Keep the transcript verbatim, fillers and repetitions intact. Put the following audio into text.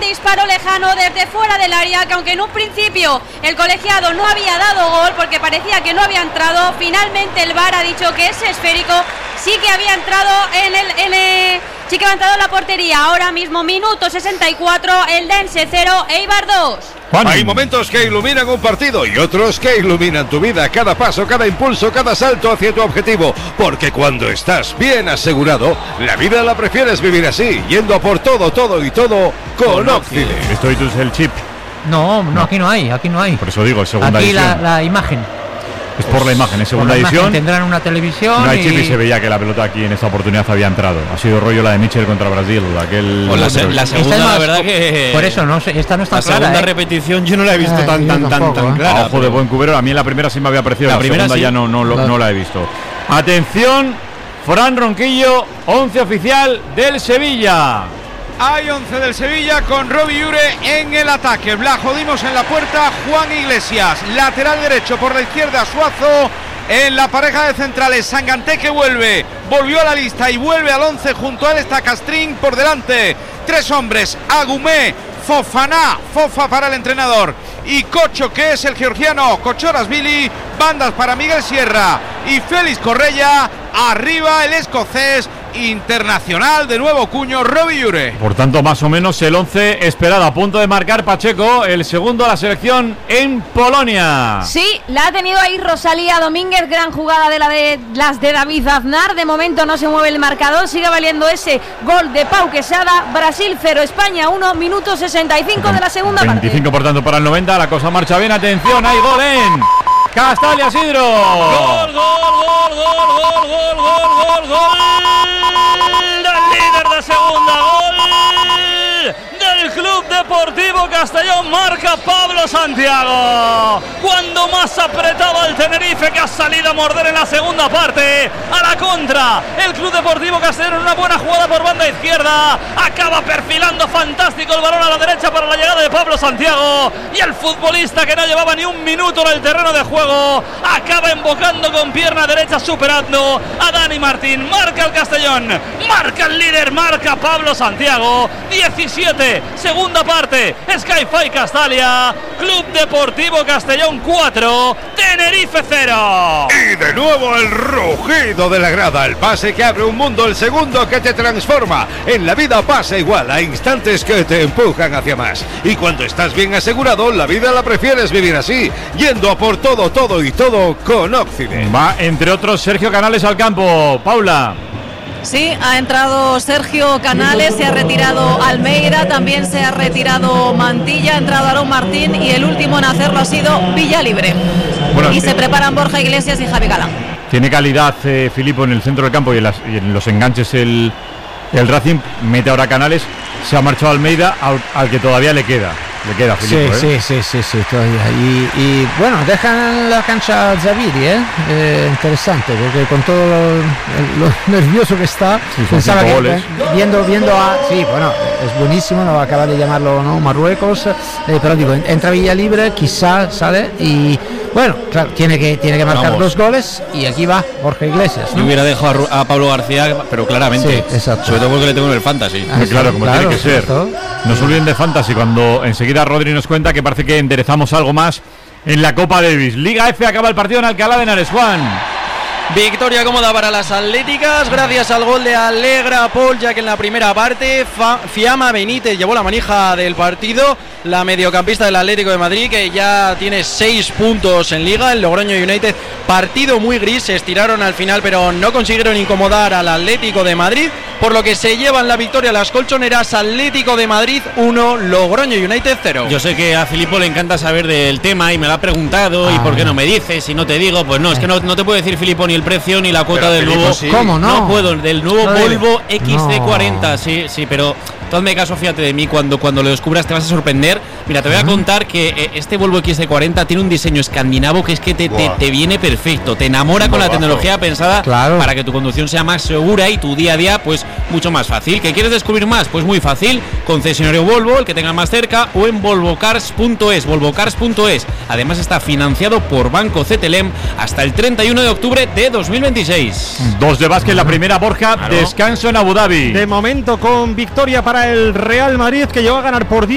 disparo lejano desde fuera del área, que aunque en un principio el colegiado no había dado gol porque parecía que no había entrado, finalmente el V A R ha dicho que ese esférico sí que había entrado en el, en el sí que había entrado en la portería. Ahora mismo minuto sesenta y cuatro, el Dense cero, Eibar dos. Juan. Hay momentos que iluminan un partido y otros que iluminan tu vida, cada paso, cada impulso, cada salto hacia tu objetivo, porque cuando estás bien asegurado, la vida la prefieres vivir así, yendo a por todo, todo y todo con Occident. Esto es el chip. No, no, aquí no hay, aquí no hay. Por eso digo, segunda aquí edición. Aquí la, la imagen. Es por la imagen, es segunda edición. Imagen, tendrán una televisión. No hay y... chip y se veía que la pelota aquí en esta oportunidad había entrado. Ha sido rollo la de Mitchell contra Brasil, aquel. O la, se, la segunda, más, la verdad que. Por eso, no, esta no está la clara. La segunda ¿eh? repetición yo no la he visto eh, tan, tan, tampoco, tan, tan ¿eh? clara. A ojo de buen cubero, a mí en la primera sí me había parecido, la, la segunda sí. ya no, no, no, no la he visto. Atención, Fran Ronquillo, once oficial del Sevilla. Hay once del Sevilla con Robbie Ure en el ataque. Blajo Dimos en la puerta, Juan Iglesias. Lateral derecho por la izquierda, Suazo. En la pareja de centrales, Sanganté que vuelve. Volvió a la lista y vuelve al once. Junto a él está Castrín por delante. Tres hombres, Agumé, Fofana, Fofa para el entrenador. Y Cocho, que es el georgiano, Kochorasvili. Bandas para Miguel Sierra y Félix Correia. Arriba el escocés internacional de nuevo cuño, Robbie Ure. Por tanto, más o menos el once esperado, a punto de marcar Pacheco, el segundo a la selección en Polonia. Sí, la ha tenido ahí Rosalía Domínguez, gran jugada de, la de las de David Aznar. De momento no se mueve el marcador, sigue valiendo ese gol de Pau Quesada. Brasil cero, España uno, minuto sesenta y cinco de la segunda parte. veinticinco por tanto para el noventa, la cosa marcha bien, atención, hay gol en Castalia Sidro. Gol, gol, gol, gol, gol, gol, gol, gol, gol del líder de segunda, gol del Club Deportivo Castellón, marca Pablo Santiago. Cuando más apretaba el Tenerife, que ha salido a morder en la segunda parte, a la contra, el Club Deportivo Castellón en una buena jugada por banda izquierda, acaba perfilando fantástico el balón a la derecha para la llegada de Pablo Santiago, y el futbolista que no llevaba ni un minuto en el terreno de juego, acaba embocando con pierna derecha, superando a Dani Martín. Marca el Castellón, marca el líder, marca Pablo Santiago. diecisiete, segunda parte, Sky-Fi Castalia, Club Deportivo Castellón cuatro, Tenerife cero. Y de nuevo el rugido de la grada, el pase que abre un mundo, el segundo que te transforma. En la vida pasa igual, a instantes que te empujan hacia más. Y cuando estás bien asegurado, la vida la prefieres vivir así, yendo a por todo, todo y todo con Occident. Va, entre otros, Sergio Canales al campo. Paula. Sí, ha entrado Sergio Canales, se ha retirado Almeida, también se ha retirado Mantilla, ha entrado Aarón Martín y el último en hacerlo ha sido Villalibre. Bueno, y sí. se preparan Borja Iglesias y Javi Galán. Tiene calidad eh, Filipo en el centro del campo y en, las, y en los enganches el, el Racing, mete ahora Canales, se ha marchado Almeida, al, al que todavía le queda. Le queda Filipo, sí, ¿eh? sí, sí, sí, sí, todavía. Y, y bueno, dejan la cancha Zaviri, ¿eh? ¿eh? Interesante, porque con todo lo, lo nervioso que está, sí, pensaba que goles. viendo, viendo a. Sí, bueno, es buenísimo, no acaba de llamarlo, ¿no? Marruecos, eh, pero digo, entra Villalibre, quizá sale y. Bueno, claro, tiene que, tiene que marcar Vamos. dos goles y aquí va Borja Iglesias, ¿no? Yo hubiera dejado a, a Pablo García, pero claramente, sí, exacto. sobre todo porque le tengo en el fantasy. Ah, claro, como claro, tiene que ser. Exacto. No se olviden de fantasy cuando enseguida Rodri nos cuenta que parece que enderezamos algo más en la Copa Davis. Liga F, acaba el partido en Alcalá de Henares. Juan. Victoria cómoda para las atléticas gracias al gol de Alegra Paul, ya que en la primera parte Fa- Fiamma Benítez llevó la manija del partido, la mediocampista del Atlético de Madrid, que ya tiene seis puntos en Liga. El Logroño United, partido muy gris, se estiraron al final pero no consiguieron incomodar al Atlético de Madrid, por lo que se llevan la victoria las colchoneras. Atlético de Madrid uno, Logroño United cero. Yo sé que a Filipo le encanta saber del tema y me lo ha preguntado, ah. y por qué no me dices, si no te digo, pues no, es que no, no te puedo decir, Filipo, ni el precio ni la cuota pero del Filipo, nuevo sí. ¿Cómo no? No puedo, del nuevo no Volvo X C cuarenta, no. sí, sí, pero tú hazme caso, fíjate de mí, cuando, cuando lo descubras te vas a sorprender. Mira, te voy a contar que eh, este Volvo X C cuarenta tiene un diseño escandinavo que es que te, te, te viene perfecto, te enamora con la tecnología pensada claro. para que tu conducción sea más segura y tu día a día pues mucho más fácil. ¿Que quieres descubrir más? Pues muy fácil, concesionario Volvo, el que tengas más cerca, o en volvocars punto es, volvocars punto es. Además está financiado por Banco C T L M hasta el treinta y uno de octubre de dos mil veintiséis. Dos de básquet, la primera, Borja, claro. descanso en Abu Dhabi. De momento con victoria para el Real Madrid, que llegó a ganar por diez.